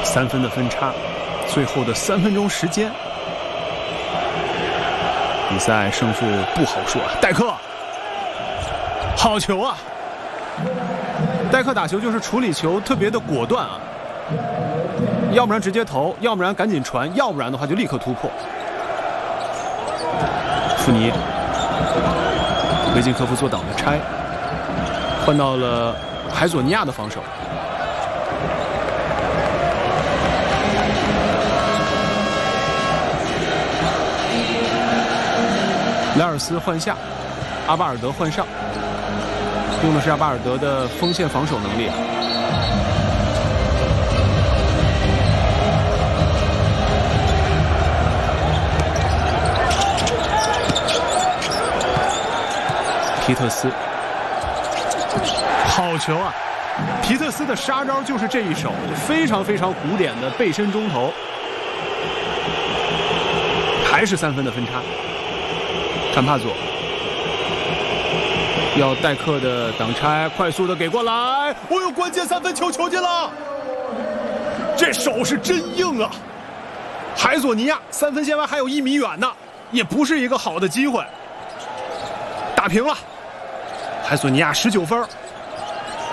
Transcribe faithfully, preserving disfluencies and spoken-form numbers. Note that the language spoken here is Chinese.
三分的分差，最后的三分钟时间，比赛胜负不好说啊。戴克，好球啊！戴克打球就是处理球特别的果断啊，要不然直接投，要不然赶紧传，要不然的话就立刻突破。富尼，维金科夫做挡的拆，换到了海佐尼亚的防守。莱尔斯换下，阿巴尔德换上，用的是阿巴尔德的锋线防守能力。皮特斯，好球啊！皮特斯的杀招就是这一手，非常非常古典的背身中投，还是三分的分差。坎帕佐要戴克的挡拆，快速的给过来，我有关键三分球球进了，这手是真硬啊！海佐尼亚三分线外还有一米远呢，也不是一个好的机会，打平了。海索尼亚十九分，